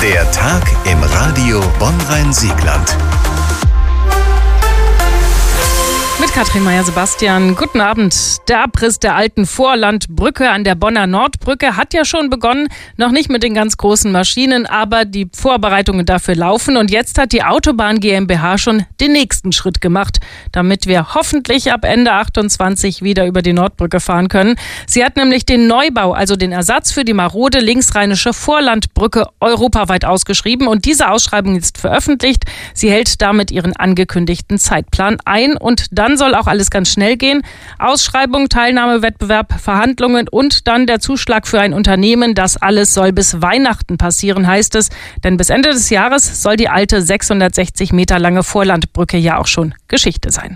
Der Tag im Radio Bonn-Rhein-Siegland. Mit Katrin Meyer-Sebastian. Guten Abend. Der Abriss der alten Vorlandbrücke an der Bonner Nordbrücke hat ja schon begonnen. Noch nicht mit den ganz großen Maschinen, aber die Vorbereitungen dafür laufen. Und jetzt hat die Autobahn GmbH schon den nächsten Schritt gemacht, damit wir hoffentlich ab Ende 28 wieder über die Nordbrücke fahren können. Sie hat nämlich den Neubau, also den Ersatz für die marode linksrheinische Vorlandbrücke europaweit ausgeschrieben. Und diese Ausschreibung ist veröffentlicht. Sie hält damit ihren angekündigten Zeitplan ein. Und dann soll auch alles ganz schnell gehen. Ausschreibung, Teilnahmewettbewerb, Verhandlungen und dann der Zuschlag für ein Unternehmen. Das alles soll bis Weihnachten passieren, heißt es. Denn bis Ende des Jahres soll die alte 660 Meter lange Vorlandbrücke ja auch schon Geschichte sein.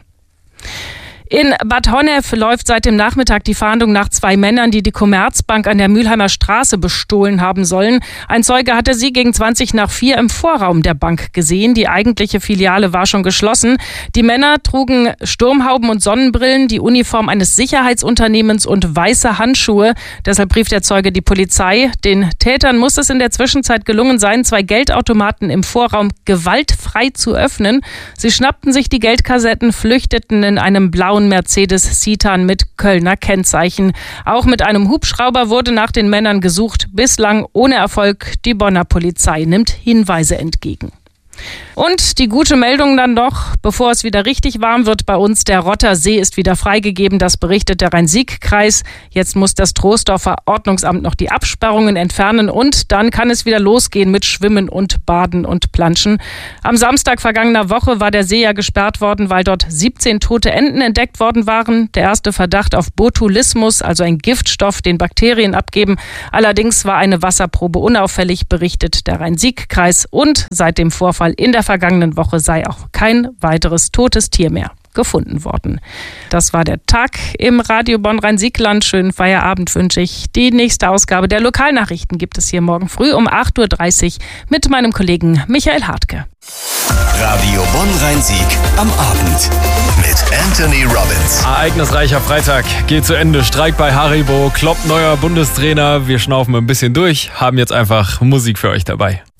In Bad Honnef läuft seit dem Nachmittag die Fahndung nach 2 Männern, die die Commerzbank an der Mülheimer Straße bestohlen haben sollen. Ein Zeuge hatte sie gegen 4:20 im Vorraum der Bank gesehen. Die eigentliche Filiale war schon geschlossen. Die Männer trugen Sturmhauben und Sonnenbrillen, die Uniform eines Sicherheitsunternehmens und weiße Handschuhe. Deshalb rief der Zeuge die Polizei. Den Tätern muss es in der Zwischenzeit gelungen sein, 2 Geldautomaten im Vorraum gewaltfrei zu öffnen. Sie schnappten sich die Geldkassetten, flüchteten in einem blauen Mercedes Citan mit Kölner Kennzeichen. Auch mit einem Hubschrauber wurde nach den Männern gesucht. Bislang ohne Erfolg. Die Bonner Polizei nimmt Hinweise entgegen. Und die gute Meldung dann noch, bevor es wieder richtig warm wird bei uns, der Rotter See ist wieder freigegeben, das berichtet der Rhein-Sieg-Kreis. Jetzt muss das Troisdorfer Ordnungsamt noch die Absperrungen entfernen und dann kann es wieder losgehen mit Schwimmen und Baden und Planschen. Am Samstag vergangener Woche war der See ja gesperrt worden, weil dort 17 tote Enten entdeckt worden waren. Der erste Verdacht auf Botulismus, also ein Giftstoff, den Bakterien abgeben. Allerdings war eine Wasserprobe unauffällig, berichtet der Rhein-Sieg-Kreis. Und seit dem Vorfall in der vergangenen Woche sei auch kein weiteres totes Tier mehr gefunden worden. Das war der Tag im Radio Bonn-Rhein-Siegland. Schönen Feierabend wünsche ich. Die nächste Ausgabe der Lokalnachrichten gibt es hier morgen früh um 8:30 Uhr mit meinem Kollegen Michael Hartke. Radio Bonn-Rhein-Sieg am Abend mit Anthony Robbins. Ereignisreicher Freitag geht zu Ende. Streik bei Haribo, Klopp neuer Bundestrainer. Wir schnaufen ein bisschen durch, haben jetzt einfach Musik für euch dabei.